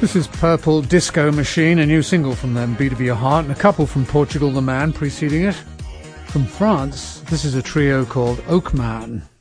This is Purple Disco Machine, a new single from them, Beat of Your Heart, and a couple from Portugal, The Man, preceding it. From France, this is a trio called Oakman.